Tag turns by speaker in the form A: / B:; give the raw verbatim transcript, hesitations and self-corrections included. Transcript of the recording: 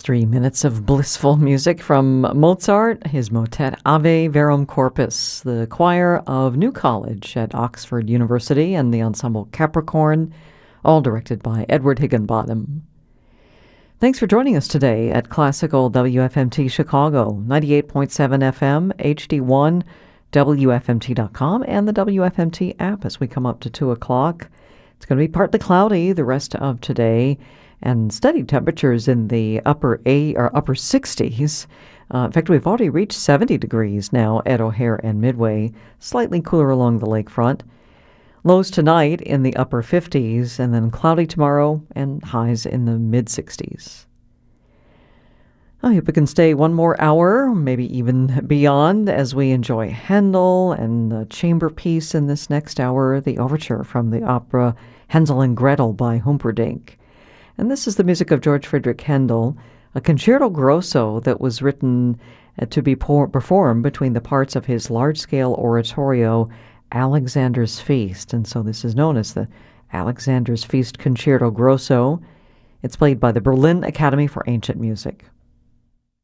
A: Three minutes of blissful music from Mozart, his motet Ave Verum Corpus, the choir of New College at Oxford University, and the ensemble Capricorn, all directed by Edward Higginbottom. Thanks for joining us today at Classical W F M T Chicago, ninety-eight point seven F M, H D one, W F M T dot com, and the W F M T app as we come up to two o'clock. It's going to be partly cloudy the rest of today, and steady temperatures in the upper eight or upper sixties. Uh, in fact, we've already reached seventy degrees now at O'Hare and Midway, slightly cooler along the lakefront. Lows tonight in the upper fifties, and then cloudy tomorrow, and highs in the mid-sixties. I hope we can stay one more hour, maybe even beyond, as we enjoy Handel and the chamber piece in this next hour, the overture from the opera Hansel and Gretel by Humperdinck. And this is the music of George Friedrich Handel, a concerto grosso that was written uh, to be por- performed between the parts of his large-scale oratorio, Alexander's Feast. And so this is known as the Alexander's Feast Concerto Grosso. It's played by the Berlin Academy for Ancient Music.